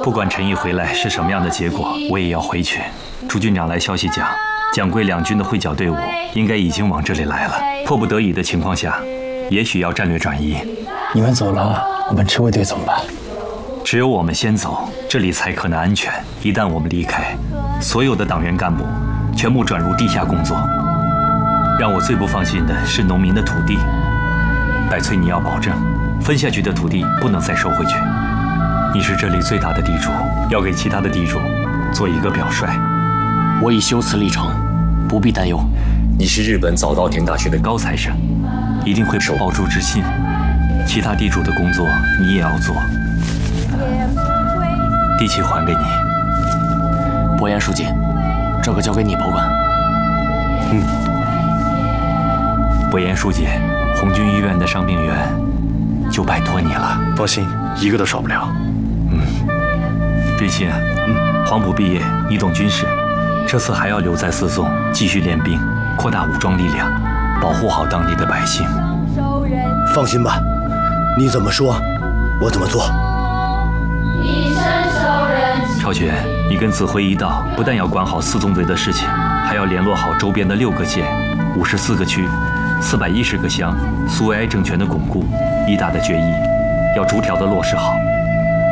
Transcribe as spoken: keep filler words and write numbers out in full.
不管陈毅回来是什么样的结果，我也要回去。朱军长来消息讲，蒋桂两军的会剿队伍应该已经往这里来了。迫不得已的情况下，也许要战略转移。 你们走了，我们赤卫队怎么办？ 只有我们先走，这里才可能安全。一旦我们离开，所有的党员干部全部转入地下工作。让我最不放心的是农民的土地。百岁，你要保证，分下去的土地不能再收回去。你是这里最大的地主，要给其他的地主做一个表率。 我已修辞立成，不必担忧。 你是日本早稻田大学的高材生，一定会守抱柱之心。其他地主的工作你也要做。地契还给你。 伯颜书记，这个交给你保管。 嗯。伯颜书记，红军医院的伤病员就拜托你了。 放心，一个都少不了。 嗯。瑞钦，嗯，黄埔毕业，你懂军事，这次还要留在四纵继续练兵，扩大武装力量，保护好当地的百姓。 放心吧，你怎么说，我怎么做。 超群，你跟子辉一道，不但要管好四纵队的事情，还要联络好周边的六个县、五十四个区、四百一十个乡，苏维埃政权的巩固，一大的决议要逐条的落实好。